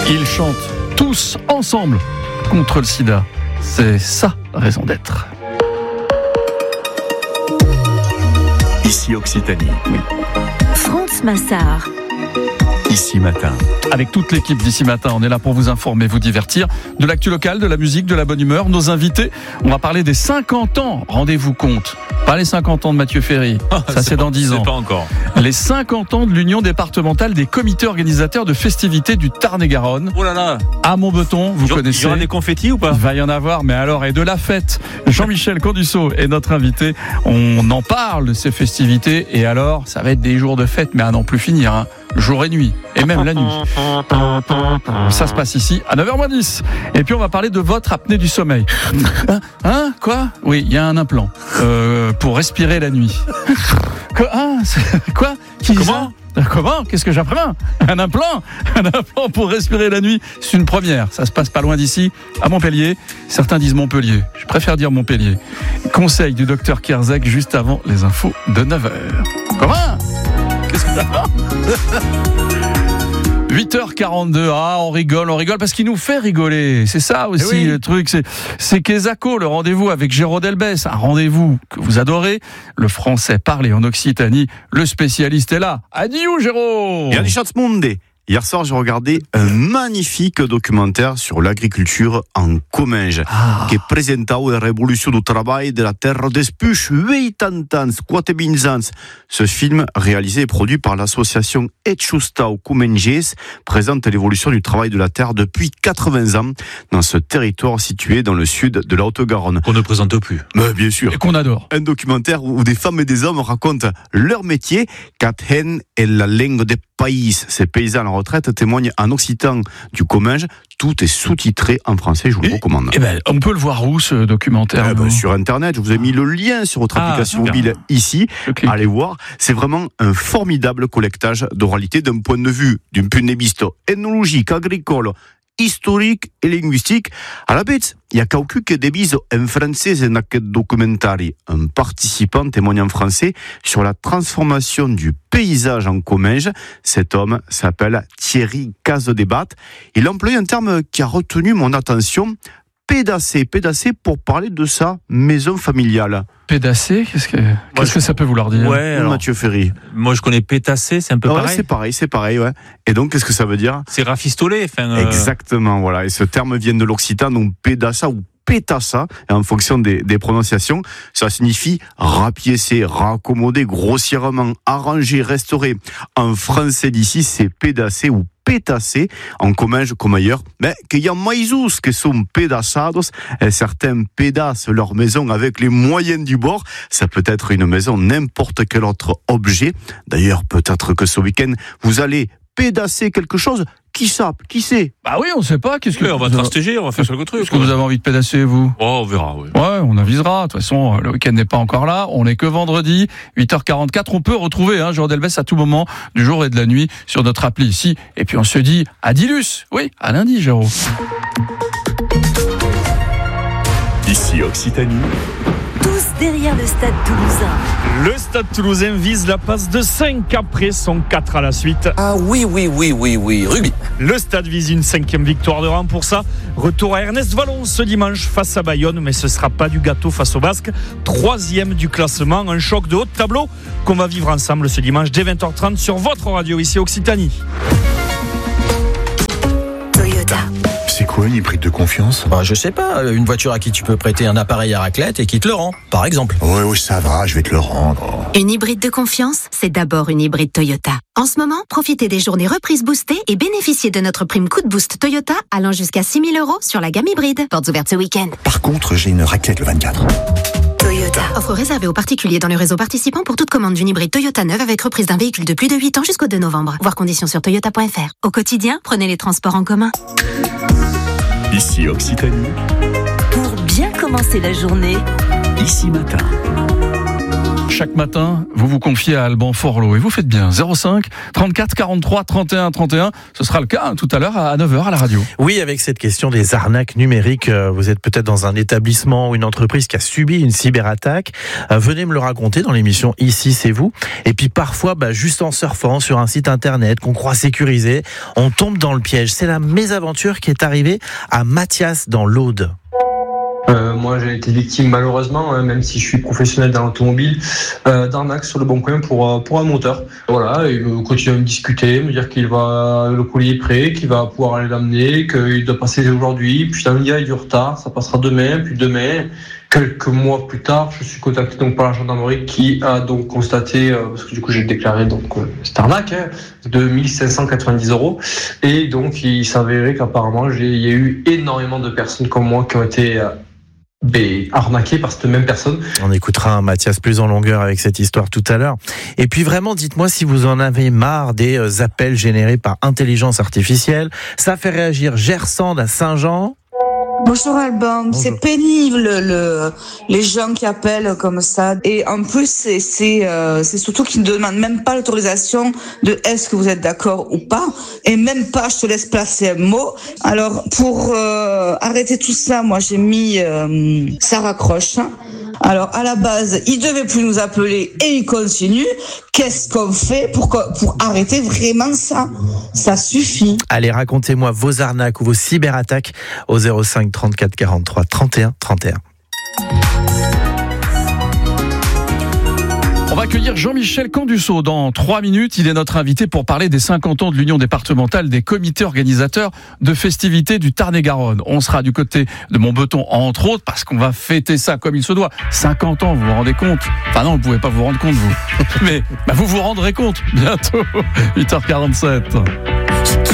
Ils chantent tous ensemble contre le sida. C'est sa raison d'être. Ici Occitanie. Oui. France Massard. Ici Matin. Avec toute l'équipe d'Ici Matin, on est là pour vous informer, vous divertir, de l'actu locale, de la musique, de la bonne humeur. Nos invités, on va parler des 50 ans, rendez-vous compte. Pas les 50 ans de Mathieu Ferry, ça c'est dans 10 ans. C'est pas encore. Les 50 ans de l'Union départementale des comités organisateurs de festivités du Tarn-et-Garonne. Oh là là. À Montbeton, vous connaissez. Il y aura des confettis ou pas? Il va y en avoir, mais alors, et de la fête. Jean-Michel Condusseau est notre invité. On en parle de ces festivités, et alors, ça va être des jours de fête, mais à n'en plus finir, hein. Jour et nuit, et même la nuit. Ça se passe ici à 9h10. Et puis on va parler de votre apnée du sommeil. Hein? Quoi? Oui, il y a un implant pour respirer la nuit. Quoi? Comment? Qu'est-ce que j'apprends? Un implant pour respirer la nuit. C'est une première. Ça se passe pas loin d'ici, à Montpellier. Certains disent Montpellier. Je préfère dire Montpellier. Conseil du docteur Kierzek juste avant les infos de 9h. Comment? Qu'est-ce que ça va? 8h42, on rigole parce qu'il nous fait rigoler. C'est ça aussi oui. Le truc, c'est Kezako, le rendez-vous avec Géraud Delbès, un rendez-vous que vous adorez. Le français parlé en Occitanie, le spécialiste est là. Adieu Géraud. Bien monde. Hier soir, j'ai regardé un magnifique documentaire sur l'agriculture en Comminges, qui est présenté à la révolution du travail de la terre d'Espuche, 80 ans, 80 ans. Ce film, réalisé et produit par l'association Etxustau Comminges, présente l'évolution du travail de la terre depuis 80 ans dans ce territoire situé dans le sud de la Haute-Garonne. Qu'on ne présente plus. Mais bien sûr. Et qu'on adore. Un documentaire où des femmes et des hommes racontent leur métier, Kathen et la langue des pays. Ces paysans à la retraite témoignent en occitan du Comminges. Tout est sous-titré en français, je vous le recommande. On peut le voir où, ce documentaire? Sur Internet, je vous ai mis le lien sur votre application mobile ici. Allez voir, c'est vraiment un formidable collectage d'oralité d'un point de vue d'un punébiste ethnologique, agricole, historique et linguistique. À la bête, il y a quelqu'un qui débise en français dans ce documentaire. Un participant témoigne en français sur la transformation du paysage en Comminges. Cet homme s'appelle Thierry Casedébat. Il emploie un terme qui a retenu mon attention. Pédacé pour parler de sa maison familiale. Pédacé, qu'est-ce que ça peut vouloir dire? Ouais, alors, Mathieu Ferry. Moi, je connais pétassé, c'est un peu pareil. C'est pareil, ouais. Et donc, qu'est-ce que ça veut dire? C'est rafistolé, Exactement, voilà. Et ce terme vient de l'occitan, donc pédassa ou pétassa, en fonction des prononciations. Ça signifie rapiécer, raccommoder, grossièrement, arranger, restaurer. En français d'ici, c'est pédacé ou pétassé, en Comminges comme ailleurs, mais qu'il y a maïsous qui sont pédassados, et certains pédassent leur maison avec les moyens du bord. Ça peut être une maison, n'importe quel autre objet. D'ailleurs, peut-être que ce week-end, vous allez pédasser quelque chose. Qui sait? Bah oui, on sait pas. On va trastiger, on va faire quelque truc. Est-ce que vous avez envie de pédasser, vous? Oh, on verra, oui. Ouais, on avisera. De toute façon, le week-end n'est pas encore là. On n'est que vendredi, 8h44. On peut retrouver Géraud Delbès à tout moment du jour et de la nuit sur notre appli ici. Et puis on se dit à Dilus. Oui, à lundi, Géraud. Ici Occitanie. Tous derrière le Stade Toulousain. Le Stade Toulousain vise la passe de 5 après son 4 à la suite. Ah oui, rugby. Le Stade vise une 5e victoire de rang pour ça. Retour à Ernest Vallon ce dimanche face à Bayonne, mais ce sera pas du gâteau face aux Basques. 3e du classement, un choc de haut de tableau qu'on va vivre ensemble ce dimanche dès 20h30 sur votre radio ici Occitanie. Toyota. C'est quoi une hybride de confiance? Je sais pas, une voiture à qui tu peux prêter un appareil à raclette et qui te le rend, par exemple. Oui, ça va, je vais te le rendre. Une hybride de confiance, c'est d'abord une hybride Toyota. En ce moment, profitez des journées reprises boostées et bénéficiez de notre prime coup de boost Toyota allant jusqu'à 6 000 € sur la gamme hybride. Portes ouvertes ce week-end. Par contre, j'ai une raclette le 24. Toyota. Offre réservée aux particuliers dans le réseau participant pour toute commande d'une hybride Toyota neuve avec reprise d'un véhicule de plus de 8 ans jusqu'au 2 novembre. Voir conditions sur toyota.fr. Au quotidien, prenez les transports en commun. Ici Occitanie. Pour bien commencer la journée. Ici Matin. chaque matin, vous vous confiez à Alban Forlot et vous faites bien. 05 34 43 31 31. Ce sera le cas tout à l'heure à 9h à la radio. Oui, avec cette question des arnaques numériques, vous êtes peut-être dans un établissement ou une entreprise qui a subi une cyberattaque. Venez me le raconter dans l'émission Ici, c'est vous. Et puis parfois, juste en surfant sur un site internet qu'on croit sécurisé, on tombe dans le piège. C'est la mésaventure qui est arrivée à Mathias dans l'Aude. Moi, j'ai été victime, malheureusement, même si je suis professionnel dans l'automobile, d'arnaque sur le bon coin pour un moteur. Voilà, il continue à me discuter, me dire le colis est prêt, qu'il va pouvoir aller l'amener, qu'il doit passer aujourd'hui, puis il y a du retard, ça passera demain, puis demain. Quelques mois plus tard, je suis contacté donc par la gendarmerie qui a donc constaté, parce que du coup j'ai déclaré donc cette arnaque de 1590 €, et donc il s'avérait qu'apparemment il y a eu énormément de personnes comme moi qui ont été arnaqué par cette même personne. On écoutera un Mathias plus en longueur avec cette histoire tout à l'heure. Et puis vraiment, dites-moi si vous en avez marre des appels générés par intelligence artificielle. Ça fait réagir Gersande à Saint-Jean. Bonjour Alban, c'est pénible les gens qui appellent comme ça, et en plus c'est surtout qu'ils ne demandent même pas l'autorisation de est-ce que vous êtes d'accord ou pas, et même pas je te laisse placer un mot. Alors pour arrêter tout ça, moi j'ai mis ça raccroche. Alors à la base, il devait plus nous appeler et il continue. Qu'est-ce qu'on fait pour arrêter vraiment ça ? Ça suffit. Allez, racontez-moi vos arnaques ou vos cyberattaques au 05 34 43 31 31. On va accueillir Jean-Michel Candusso dans 3 minutes. Il est notre invité pour parler des 50 ans de l'Union départementale des comités organisateurs de festivités du Tarn-et-Garonne. On sera du côté de Montbeton, entre autres, parce qu'on va fêter ça comme il se doit. 50 ans, vous vous rendez compte ? Enfin non, vous ne pouvez pas vous rendre compte, vous. Mais vous vous rendrez compte bientôt. 8h47.